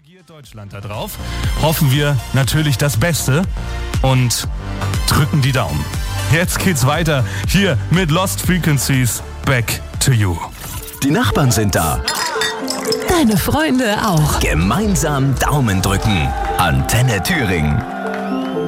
reagiert Deutschland da drauf? Hoffen wir natürlich das Beste und drücken die Daumen. Jetzt geht's weiter hier mit Lost Frequencies, Back to You. Die Nachbarn sind da. Deine Freunde auch. Gemeinsam Daumen drücken. Antenne Thüringen.